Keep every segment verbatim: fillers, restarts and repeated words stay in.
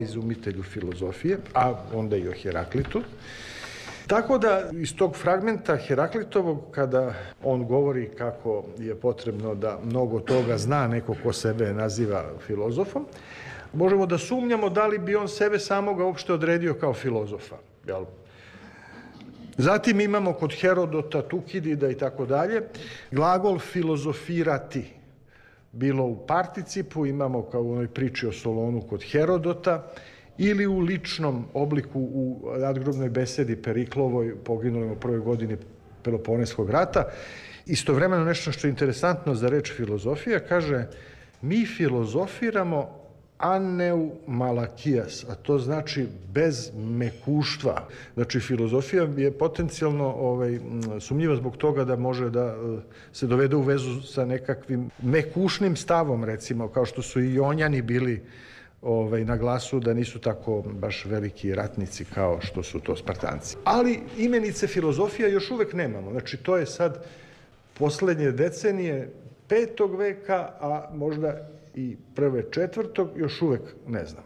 izumitelju filozofije, a onda i o Heraklitu. Tako da iz tog fragmenta Heraklitovog, kada on govori kako je potrebno da mnogo toga zna neko ko sebe naziva filozofom, možemo da sumnjamo da li bi on sebe samoga uopšte odredio kao filozofa. Jel? Zatim imamo kod Herodota, Tukidida i tako dalje, glagol filozofirati. Bilo u participu, imamo kao u onoj priči o Solonu kod Herodota, ili u ličnom obliku u nadgrobnoj besedi Periklovoj, poginuloj u prvoj godini Peloponeskog rata. Istovremeno nešto što je interesantno za reč filozofija, kaže mi filozofiramo aneu malakijas, a to znači bez mekuštva. Znači, filozofija je potencijalno ovaj, sumnjiva zbog toga da može da se dovede u vezu sa nekakvim mekušnim stavom, recimo, kao što su i Jonjani bili ovaj, na glasu da nisu tako baš veliki ratnici kao što su to Spartanci. Ali imenice filozofija još uvek nemamo. Znači, to je sad poslednje decenije petog veka, a možda i prve četvrtog, još uvek ne znam.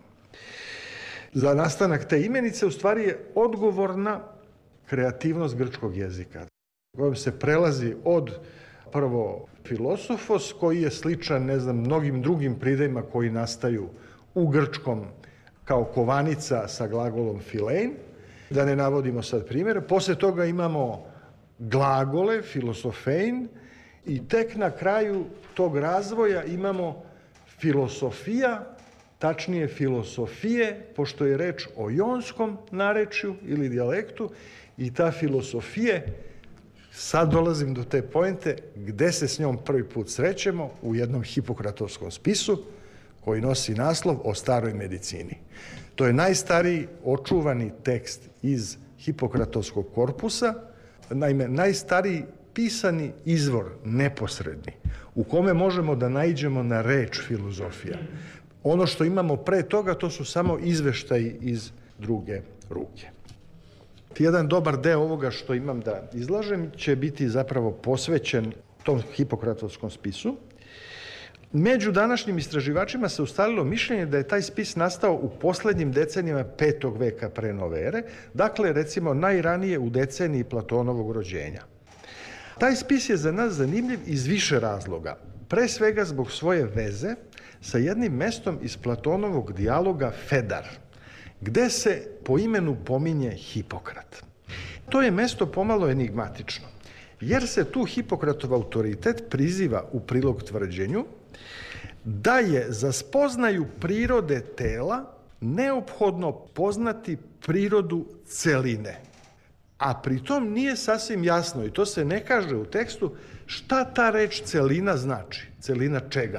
Za nastanak te imenice u stvari je odgovorna kreativnost grčkog jezika, kojom se prelazi od prvo filosofos, koji je sličan, ne znam, mnogim drugim pridajima koji nastaju u grčkom kao kovanica sa glagolom filein, da ne navodimo sad primjere. Posle toga imamo glagole, filosofein, i tek na kraju tog razvoja imamo filosofija, tačnije filosofije, pošto je reč o jonskom narečju ili dijalektu, i ta filosofije, sad dolazim do te poente, gde se s njom prvi put srećemo, u jednom hipokratovskom spisu, koji nosi naslov o staroj medicini. To je najstariji očuvani tekst iz Hipokratovskog korpusa, naime, najstariji pisani izvor, neposredni, u kome možemo da naiđemo na reč filozofija. Ono što imamo pre toga, to su samo izveštaji iz druge ruke. Jedan dobar deo ovoga što imam da izlažem će biti zapravo posvećen tom Hipokratovskom spisu. Među današnjim istraživačima se ustalilo mišljenje da je taj spis nastao u poslednjim decenijama petog veka pre nove ere, dakle, recimo, najranije u deceniji Platonovog rođenja. Taj spis je za nas zanimljiv iz više razloga, pre svega zbog svoje veze sa jednim mestom iz Platonovog dijaloga Fedar, gde se po imenu pominje Hipokrat. To je mesto pomalo enigmatično, jer se tu Hipokratov autoritet priziva u prilog tvrđenju da je za spoznaju prirode tela neophodno poznati prirodu celine. A pritom nije sasvim jasno, i to se ne kaže u tekstu, šta ta reč celina znači, celina čega.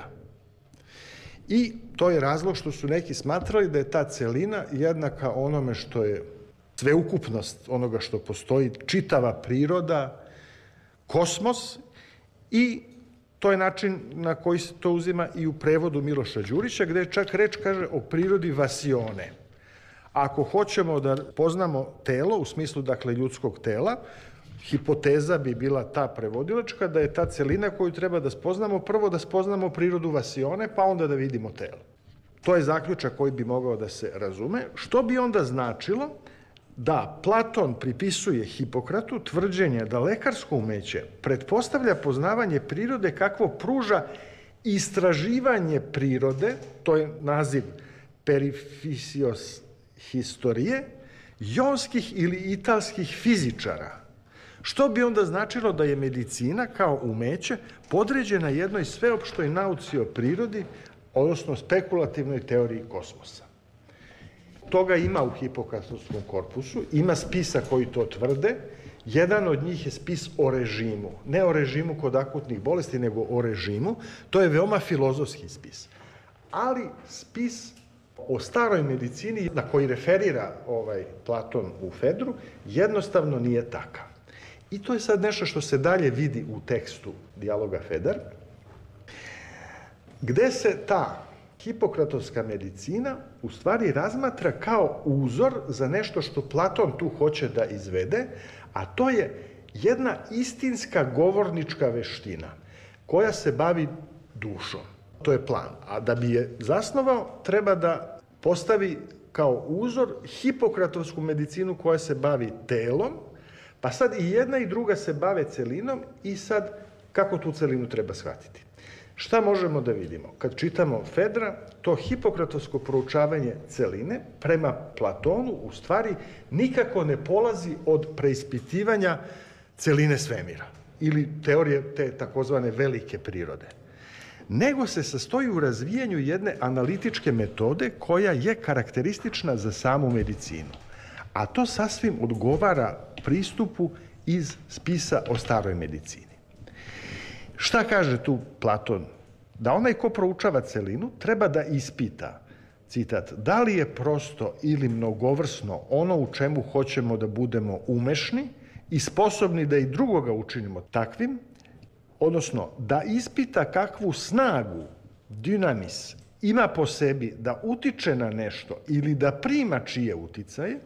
I to je razlog što su neki smatrali da je ta celina jednaka onome što je sveukupnost onoga što postoji, čitava priroda, kosmos, i to je način na koji se to uzima i u prevodu Miloša Đurića, gde čak reč kaže o prirodi vasione. Ako hoćemo da poznamo telo, u smislu, dakle, ljudskog tela, hipoteza bi bila ta prevodilačka, da je ta celina koju treba da spoznamo, prvo da spoznamo prirodu vasione, pa onda da vidimo telo. To je zaključak koji bi mogao da se razume, što bi onda značilo da Platon pripisuje Hipokratu tvrđenje da lekarsko umeće pretpostavlja poznavanje prirode kakvo pruža istraživanje prirode, to je naziv perifisios historije, jonskih ili italskih fizičara, što bi onda značilo da je medicina kao umeće podređena jednoj sveopštoj nauci o prirodi, odnosno spekulativnoj teoriji kosmosa. Toga ima u Hipokratovskom korpusu, ima spisa koji to tvrde. Jedan od njih je spis o režimu. Ne o režimu kod akutnih bolesti, nego o režimu. To je veoma filozofski spis. Ali spis o staroj medicini, na koji referira ovaj Platon u Fedru, jednostavno nije takav. I to je sad nešto što se dalje vidi u tekstu dijaloga Fedar, gde se ta hipokratovska medicina u stvari razmatra kao uzor za nešto što Platon tu hoće da izvede, a to je jedna istinska govornička veština koja se bavi dušom. To je plan. A da bi je zasnovao, treba da postavi kao uzor hipokratovsku medicinu koja se bavi telom, pa sad i jedna i druga se bave celinom i sad kako tu celinu treba shvatiti. Šta možemo da vidimo? Kad čitamo Fedra, to hipokratovsko proučavanje celine prema Platonu u stvari nikako ne polazi od preispitivanja celine svemira ili teorije te takozvane velike prirode, nego se sastoji u razvijanju jedne analitičke metode koja je karakteristična za samu medicinu. A to sasvim odgovara pristupu iz spisa o staroj medicini. Šta kaže tu Platon? Da onaj ko proučava celinu treba da ispita, citat, da li je prosto ili mnogovrsno ono u čemu hoćemo da budemo umešni i sposobni da i drugoga učinimo takvim, odnosno da ispita kakvu snagu dinamis ima po sebi da utiče na nešto ili da prima čije uticaje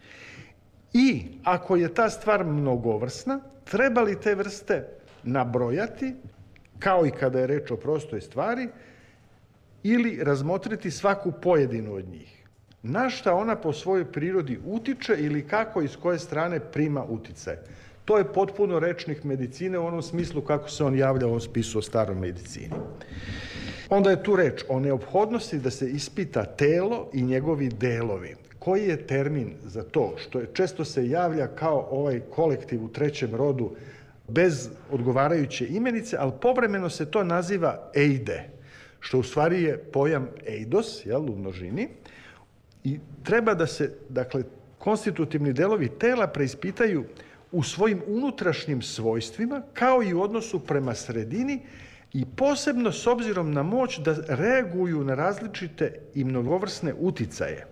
i ako je ta stvar mnogovrsna, treba li te vrste nabrojati, kao i kada je reč o prostoj stvari, ili razmotriti svaku pojedinu od njih. Na šta ona po svojoj prirodi utiče ili kako i s koje strane prima uticaj. To je potpuno rečnik medicine u onom smislu kako se on javlja u ovom spisu o staroj medicini. Onda je tu reč o neophodnosti da se ispita telo i njegovi delovi. Koji je termin za to što je često se javlja kao ovaj kolektiv u trećem rodu bez odgovarajuće imenice, ali povremeno se to naziva eide, što u stvari je pojam eidos, jel, u množini, i treba da se, dakle, konstitutivni delovi tela preispitaju u svojim unutrašnjim svojstvima, kao i u odnosu prema sredini i posebno s obzirom na moć da reaguju na različite i mnogovrsne uticaje.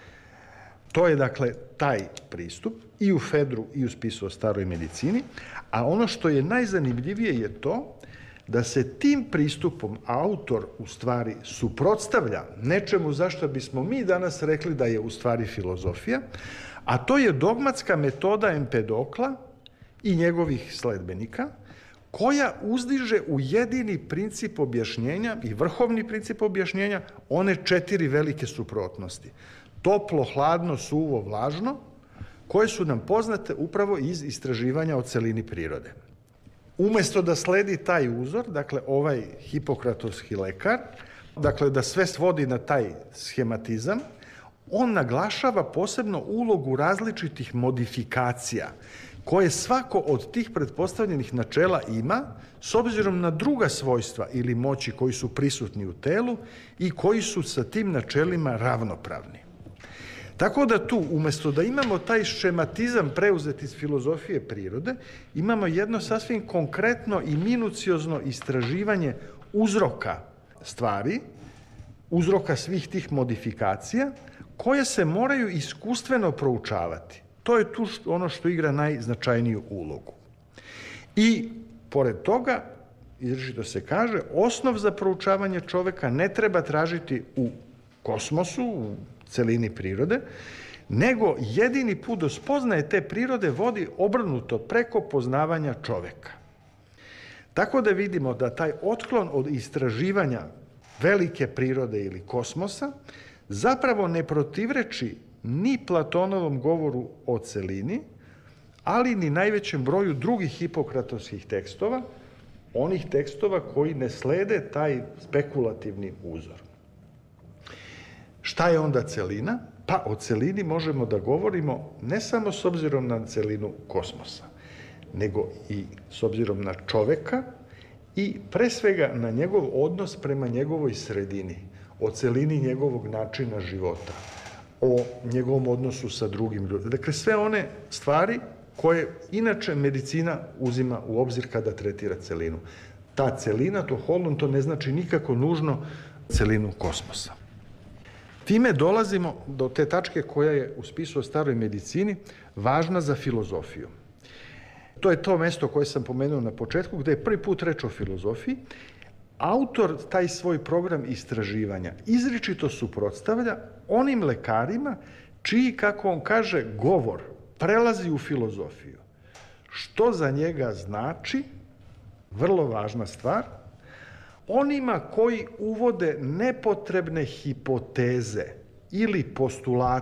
To je, dakle, taj pristup i u Fedru i u spisu o staroj medicini, a ono što je najzanimljivije je to da se tim pristupom autor u stvari suprotstavlja nečemu zašto bismo mi danas rekli da je u stvari filozofija, a to je dogmatska metoda Empedokla i njegovih sledbenika, koja uzdiže u jedini princip objašnjenja i vrhovni princip objašnjenja one četiri velike suprotnosti. Toplo, hladno, suvo, vlažno, koje su nam poznate upravo iz istraživanja o celini prirode. Umesto da sledi taj uzor, dakle ovaj hipokratovski lekar, dakle da sve svodi na taj schematizam, on naglašava posebno ulogu različitih modifikacija koje svako od tih pretpostavljenih načela ima s obzirom na druga svojstva ili moći koji su prisutni u telu i koji su sa tim načelima ravnopravni. Tako da tu, umesto da imamo taj šematizam preuzet iz filozofije prirode, imamo jedno sasvim konkretno i minuciozno istraživanje uzroka stvari, uzroka svih tih modifikacija, koje se moraju iskustveno proučavati. To je tu ono što igra najznačajniju ulogu. I, pored toga, izričito se kaže, osnov za proučavanje čoveka ne treba tražiti u kosmosu, u celini prirode, nego jedini put do spoznaje te prirode vodi obrnuto preko poznavanja čoveka. Tako da vidimo da taj otklon od istraživanja velike prirode ili kosmosa zapravo ne protivreči ni Platonovom govoru o celini, ali ni najvećem broju drugih hipokratovskih tekstova, onih tekstova koji ne slede taj spekulativni uzor. Šta je onda celina? Pa o celini možemo da govorimo ne samo s obzirom na celinu kosmosa, nego i s obzirom na čoveka i pre svega na njegov odnos prema njegovoj sredini, o celini njegovog načina života, o njegovom odnosu sa drugim ljudima. Dakle, sve one stvari koje inače medicina uzima u obzir kada tretira celinu. Ta celina, to holon, to ne znači nikako nužno celinu kosmosa. Time dolazimo do te tačke koja je u spisu o staroj medicini važna za filozofiju. To je to mesto koje sam pomenuo na početku, gde je prvi put reč o filozofiji. Autor taj svoj program istraživanja izričito suprotstavlja onim lekarima čiji, kako on kaže, govor prelazi u filozofiju. Što za njega znači, vrlo važna stvar, onima koji uvode nepotrebne hipoteze ili postulata